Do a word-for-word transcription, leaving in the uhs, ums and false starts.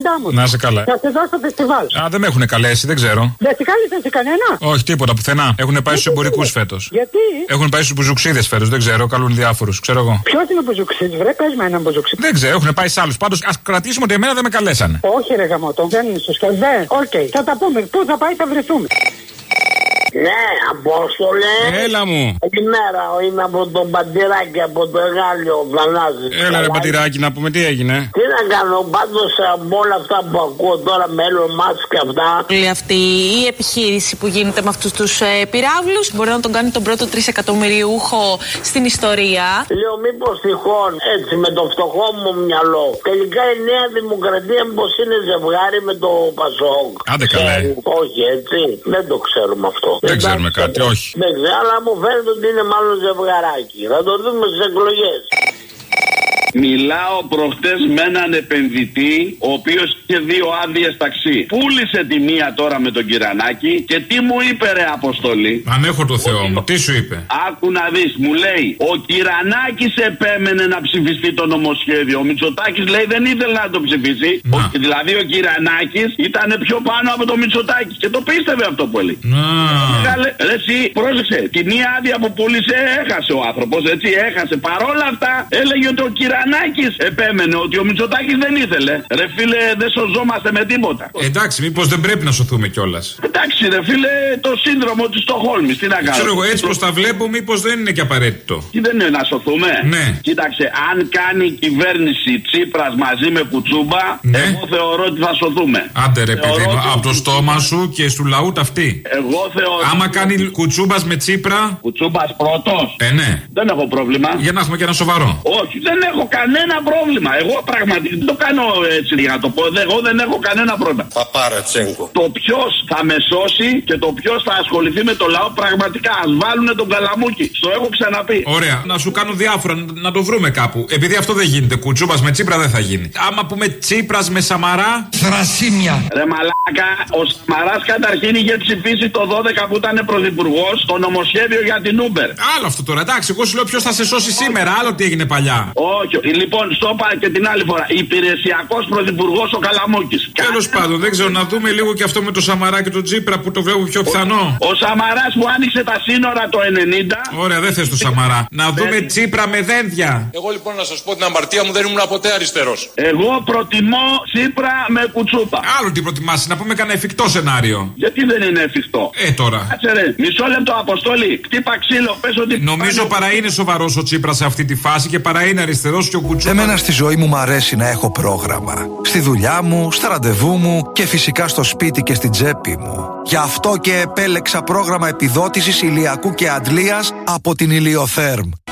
κοντά μου. Να σε καλά. Θα σε δω στο φεστιβάλ. Α, δεν με έχουν καλέσει, δεν ξέρω. Δεν σε κάλεσαν σε κανένα? Όχι, τίποτα πουθενά. Έχουν πάει στου εμπορικού φέτος. Γιατί? Έχουν πάει στου μπουζουξίδες φέτος, δεν ξέρω, καλούν διάφορους, ξέρω εγώ. Ποιο είναι ο μπουζουξίδη, βρε, πες με έναν μπουζουξίδη. Δεν ξέρω, έχουν πάει σε άλλους. Πάντως, ας κρατήσουμε ότι εμένα δεν με καλέσανε. Όχι, ρε γαμότο, δεν είναι σωστό. Δεν, οκ, okay. Θα τα πούμε. Πού θα πάει, θα βρεθούμε. Ναι, Απόστολε. Έλα μου. Καλημέρα, είμαι από τον Παντηράκη, από το Εγάλιο, Βανάζη. Έλα ρε Παντηράκη, να πούμε τι έγινε. Τι να κάνω, πάντως από όλα αυτά που ακούω τώρα με Elon Musk και αυτά. Όλη αυτή η επιχείρηση που γίνεται με αυτούς τους ε, πυράβλους μπορεί να τον κάνει τον πρώτο τρισεκατομμυριούχο στην ιστορία. Λέω μήπως τυχόν έτσι με το φτωχό μου μυαλό. Τελικά η Νέα Δημοκρατία μήπως είναι ζευγάρι με το Πασόκ. Άντε καλέ. Όχι έτσι, δεν το ξέρουμε αυτό. Δεν Εντάξει, ξέρουμε κάτι, όχι. Δεν ξέρω, αλλά μου φαίνεται ότι είναι μάλλον ζευγαράκι. Θα το δούμε στις εκλογές. Μιλάω προχτές με έναν επενδυτή, ο οποίος είχε δύο άδειες ταξί. Πούλησε τη μία τώρα με τον Κυρανάκη και τι μου είπε ρε Αποστολή. Αν έχω το Θεό μου, τι σου είπε. Άκου να δεις, μου λέει, ο Κυρανάκης επέμενε να ψηφιστεί το νομοσχέδιο. Ο Μητσοτάκης λέει δεν ήθελε να το ψηφίσει. Ο, δηλαδή ο Κυρανάκης ήταν πιο πάνω από το Μητσοτάκη και το πίστευε αυτό που έλεγε. Ρε εσύ, πρόσεξε, τη μία άδεια που πούλησε έχασε ο άνθρωπος, έτσι έχασε. Παρόλα αυτά έλεγε ότι ο Κυρανάκης Ανάκης επέμενε ότι ο Μητσοτάκης δεν ήθελε. Ρε φίλε, δεν σωζόμαστε με τίποτα. Εντάξει, μήπως δεν πρέπει να σωθούμε κιόλας. Εντάξει, ρε φίλε, το σύνδρομο της Στοκχόλμης. Τι να κάνουμε. Ξέρω εγώ, έτσι πως τα βλέπω, μήπως δεν είναι και απαραίτητο. Τι δεν είναι να σωθούμε. Ναι. Κοίταξε, αν κάνει κυβέρνηση Τσίπρας μαζί με Κουτσούμπα, ναι. Εγώ θεωρώ ότι θα σωθούμε. Άντε ρε παιδί μου, ότι... από το στόμα σου και στου λαού ταυτή. Εγώ θεωρώ. Άμα κάνει Κουτσούμπας με Τσίπρα. Κουτσούμπας πρώτος. Ε, ναι. Δεν έχω πρόβλημα. Για να έχουμε και ένα σοβαρό. Όχι, δεν έχω κανένα πρόβλημα. Εγώ πραγματικά δεν το κάνω έτσι για να το πω. Εγώ δεν έχω κανένα πρόβλημα. Παπαρατσέγκο. Το ποιο θα με σώσει και το ποιο θα ασχοληθεί με το λαό πραγματικά. Α βάλουνε τον Καλαμούκι. Στο έχω ξαναπεί. Ωραία. Να σου κάνω διάφορα, να το βρούμε κάπου. Επειδή αυτό δεν γίνεται. Κουτσούμπας με Τσίπρα δεν θα γίνει. Άμα πούμε Τσίπρας με Σαμαρά. Θρασίμια. Ρε μαλάκα, ο Σαμαράς καταρχήν είχε ψηφίσει το δώδεκα που ήταν πρωθυπουργός το νομοσχέδιο για την Uber. Άλλο αυτό τώρα. Εντάξει, εγώ σου λέω ποιο θα σε σώσει σήμερα. Άλλο τι έγινε παλιά. Όχι. Λοιπόν, στο είπα και την άλλη φορά. Υπηρεσιακός πρωθυπουργός ο Καλαμούκης. Τέλος πάντων, δεν ξέρω, να δούμε λίγο και αυτό με το Σαμαρά και τον Τσίπρα που το βλέπω πιο πιθανό. Ο, ο Σαμαράς που άνοιξε τα σύνορα το ενενήντα. Ωραία, δεν θες το Σαμαρά. Να δούμε Τσίπρα με δένδια. Εγώ λοιπόν να σας πω την αμαρτία μου, δεν ήμουν ποτέ αριστερός. Εγώ προτιμώ Τσίπρα με Κουτσούπα. Άλλο τι προτιμάς, να πούμε κανένα εφικτό σενάριο. Γιατί δεν είναι εφικτό. Ε, τώρα. Κάτσε ρε, μισό λεπτό Αποστόλη. Κτύπα ξύλο, πες ότι. Νομίζω πάνε... παρά είναι σοβαρός ο Τσίπρας σε αυτή τη φάση και παρά είναι αριστερός και ο Κουτσούπα. Εμένα στη ζωή μου μ' αρέσει να έχω πρόγραμμα. Στη δουλειά μου, στα ραντεβού μου και φυσικά στο σπίτι και στην τσέπη μου. Γι' αυτό και επέλεξα πρόγραμμα επιδότησης ηλιακού και αντλίας από την Ηλιοθέρμ.